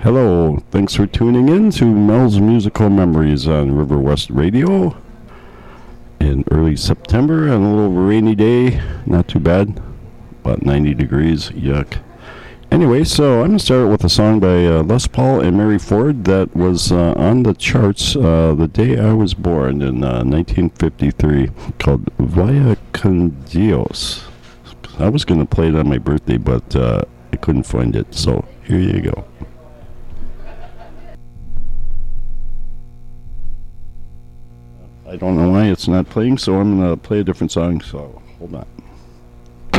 Hello, thanks for tuning in to Mel's Musical Memories on River West Radio in early September on a little rainy day. Not too bad, about 90 degrees, yuck. Anyway, so I'm going to start with a song by Les Paul and Mary Ford that was on the charts the day I was born in 1953, called Vaya con Dios. I was going to play it on my birthday, but I couldn't find it, so here you go. I don't know why it's not playing, so I'm going to play a different song, so hold on.